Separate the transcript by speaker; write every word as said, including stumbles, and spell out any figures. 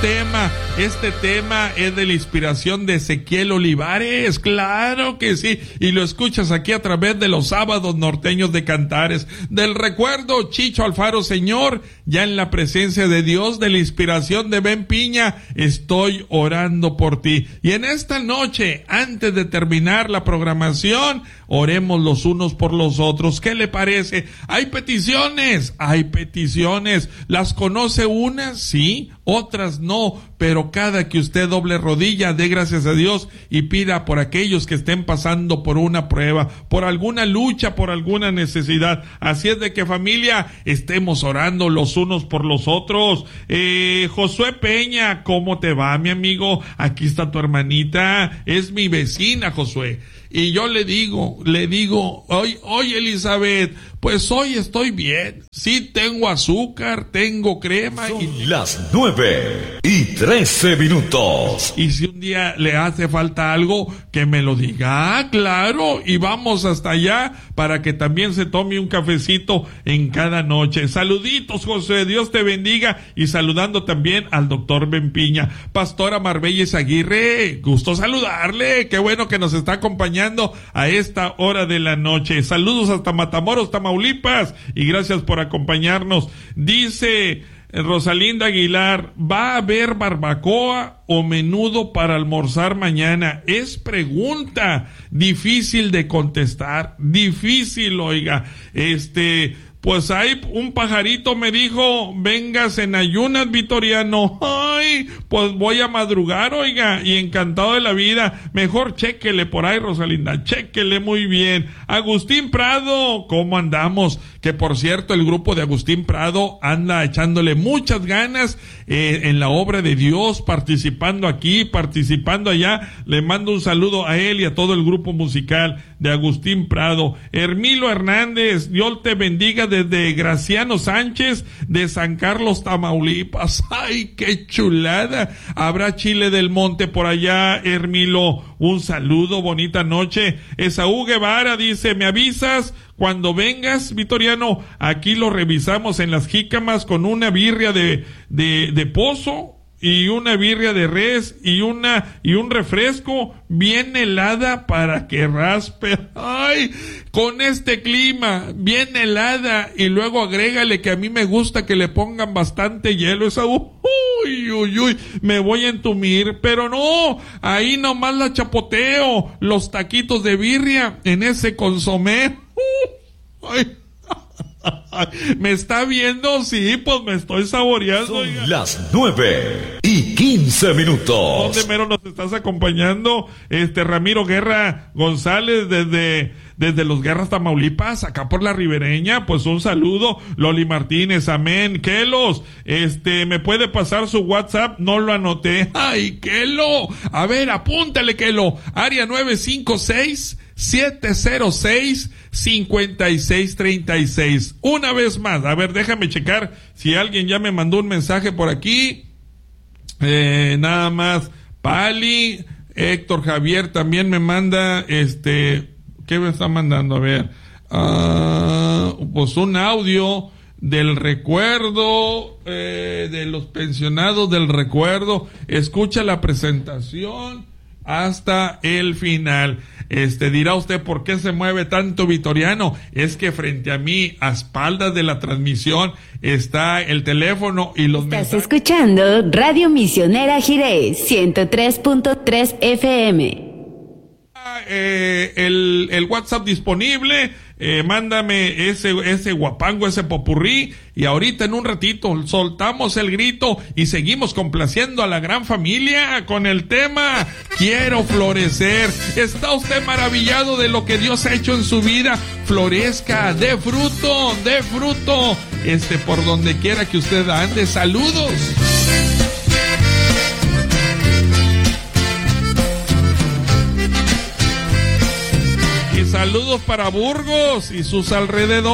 Speaker 1: tema, este tema es de la inspiración de Ezequiel Olivares, claro que sí, y lo escuchas aquí a través de los sábados norteños de Cantares, del recuerdo Chicho Alfaro, Señor, ya en la presencia de Dios, de la inspiración de Ben Piña, estoy orando por ti. Y en esta noche, antes de terminar la programación, oremos los unos por los otros. ¿Qué le parece? Hay peticiones, hay peticiones, ¿las conoce unas? Sí, otras no, pero cada que usted doble rodilla, dé gracias a Dios y pida por aquellos que estén pasando por una prueba, por alguna lucha, por alguna necesidad. Así es de que, familia, estemos orando los unos por los otros. Eh, Josué Peña, ¿cómo te va, mi amigo? Aquí está tu hermanita, es mi vecina, Josué. Y yo le digo, le digo, oye, oye Elizabeth, pues hoy estoy bien. Sí tengo azúcar, tengo crema.
Speaker 2: Son
Speaker 1: y
Speaker 2: las nueve y trece minutos.
Speaker 1: Y si un día le hace falta algo, que me lo diga. Ah, claro, y vamos hasta allá para que también se tome un cafecito en cada noche. Saluditos, José, Dios te bendiga. Y saludando también al doctor Ben Piña. Pastora Marbelles Aguirre, gusto saludarle. Qué bueno que nos está acompañando a esta hora de la noche. Saludos hasta Matamoros, Tamaulipas, y gracias por acompañarnos. Dice Rosalinda Aguilar, ¿va a haber barbacoa o menudo para almorzar mañana? Es pregunta difícil de contestar, difícil, oiga. Este, pues hay un pajarito me dijo, vengas en ayunas, Vitoriano. Ay, pues voy a madrugar, oiga, y encantado de la vida. Mejor chéquele por ahí, Rosalinda, chéquele muy bien. Agustín Prado, ¿cómo andamos? Que por cierto, el grupo de Agustín Prado anda echándole muchas ganas eh, en la obra de Dios, participando aquí, participando allá. Le mando un saludo a él y a todo el grupo musical de Agustín Prado. Hermilo Hernández, Dios te bendiga desde Graciano Sánchez de San Carlos, Tamaulipas. ¡Ay, qué chulada! Habrá chile del monte por allá, Hermilo. Un saludo, bonita noche. Esaú Guevara dice, ¿me avisas cuando vengas, Vitoriano? Aquí lo revisamos en las jícamas con una birria de, de, de pozo y una birria de res y una y un refresco bien helada para que raspe. Ay, con este clima bien helada, y luego agrégale que a mí me gusta que le pongan bastante hielo. Esa uy uy uy, me voy a entumir, pero no, ahí nomás la chapoteo, los taquitos de birria en ese consomé. Uh, ay. ¿Me está viendo? Sí, pues me estoy saboreando.
Speaker 2: Son oiga. Las nueve y quince minutos.
Speaker 1: ¿Dónde mero nos estás acompañando? Este Ramiro Guerra González desde, desde Los Guerras, Tamaulipas, acá por la Ribereña. Pues un saludo. Loli Martínez, amén. Kelos, este, ¿me puede pasar su WhatsApp? No lo anoté. Ay, Kelo. A ver, apúntale, Kelo. Área nueve cinco seis siete cero seis cinco seis tres seis. Una vez más, a ver, déjame checar si alguien ya me mandó un mensaje por aquí. Eh, nada más, Pali, Héctor Javier también me manda, este, ¿qué me está mandando? A ver, uh, pues un audio del recuerdo, eh, de los pensionados del recuerdo. Escucha la presentación hasta el final. Este, dirá usted, ¿por qué se mueve tanto, Vitoriano? Es que frente a mí, a espaldas de la transmisión, está el teléfono y los
Speaker 3: Estás
Speaker 1: mensajes.
Speaker 3: Escuchando Radio Misionera Jiré, ciento tres punto tres F M.
Speaker 1: Eh, el, el WhatsApp disponible, eh, mándame ese, ese guapango, ese popurrí, y ahorita en un ratito soltamos el grito y seguimos complaciendo a la gran familia con el tema Quiero Florecer. ¿Está usted maravillado de lo que Dios ha hecho en su vida? Florezca, dé fruto, dé fruto, este, por donde quiera que usted ande. Saludos. Saludos para Burgos y sus alrededores.